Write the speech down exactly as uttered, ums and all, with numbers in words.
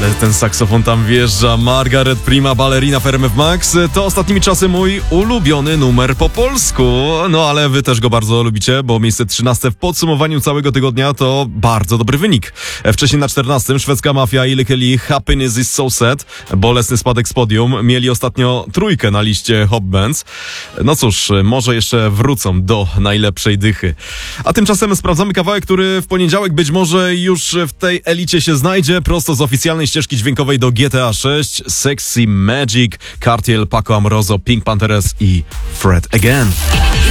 Ale ten saksofon tam wjeżdża. Margaret Prima, Ballerina w R M F Max. To ostatnimi czasy mój ulubiony numer po polsku. No ale wy też go bardzo lubicie, bo miejsce trzynaste w podsumowaniu całego tygodnia to bardzo dobry wynik. Wcześniej na czternastym szwedzka mafia i Lekeli Happiness is so sad. Bolesny spadek z podium. Mieli ostatnio trójkę na liście Hop Bands. No cóż, może jeszcze wrócą do najlepszej dychy. A tymczasem sprawdzamy kawałek, który w poniedziałek być może już w tej elicie się znajdzie. Prosto z oficjalnej ścieżki dźwiękowej do G T A sześć. Sexy Magic, Cartier, Paco Amoroso, Pink Panthers i Fred Again.